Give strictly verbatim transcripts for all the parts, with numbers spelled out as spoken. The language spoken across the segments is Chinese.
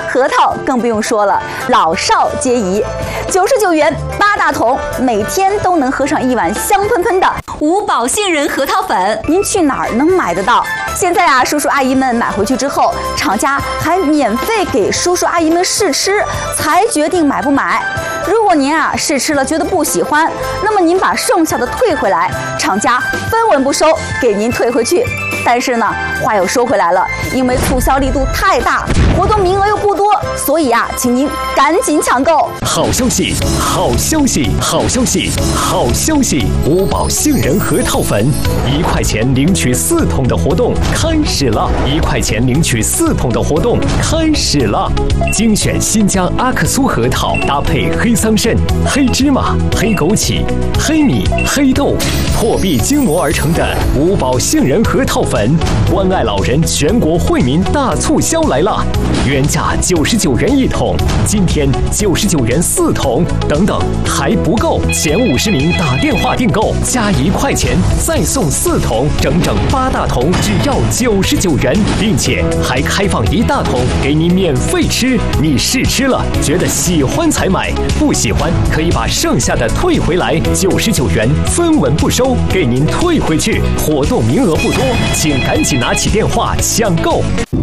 核桃更不用说了，老少皆宜。九十九元八大桶，每天都能喝上一碗香喷喷的五宝杏仁核桃粉。您去哪儿能买得到？现在啊，叔叔阿姨们买回去之后，厂家还免费给叔叔阿姨们试吃，才决定买不买。如果您啊试吃了觉得不喜欢，那么您把剩下的退回来，厂家分文不收，给您退回去。但是呢，话又说回来了，因为促销力度太大，活动名额又不多，所以啊，请您赶紧抢购。 好消息，好消息，好消息，好消息！五宝杏仁核桃粉，一块钱领取四桶的活动开始了！一块钱领取四桶的活动开始了！精选新疆阿克苏核桃，搭配黑桑葚、黑芝麻、黑枸杞、黑米、黑豆，破壁精磨而成的五宝杏仁核桃粉，关爱老人全国惠民大促销来了！原价九十九元一桶，今天九十九元四桶，等等还不够，前五十名打电话订购加一块钱再送四桶，整整八大桶只要九十九元，并且还开放一大桶给你免费吃。你试吃了觉得喜欢才买，不喜欢可以把剩下的退回来，九十九元分文不收，给您退回去。活动名额不多，请赶紧拿起电话抢购。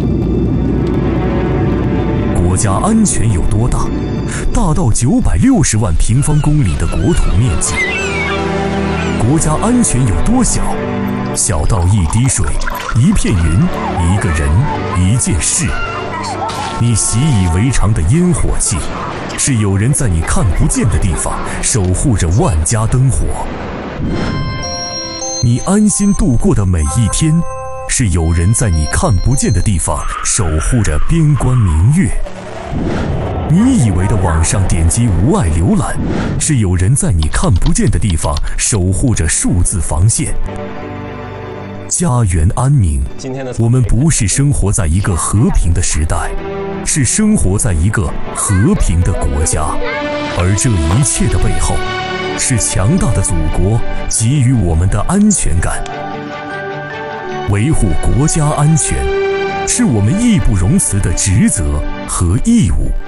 国家安全有多大？大到九百六十万平方公里的国土面积。国家安全有多小？小到一滴水、一片云、一个人、一件事。你习以为常的烟火气，是有人在你看不见的地方守护着万家灯火。你安心度过的每一天，是有人在你看不见的地方守护着边关明月。你以为的网上点击无碍浏览，是有人在你看不见的地方守护着数字防线。家园安宁，我们不是生活在一个和平的时代，是生活在一个和平的国家。而这一切的背后，是强大的祖国给予我们的安全感。维护国家安全，是我们义不容辞的职责和义务。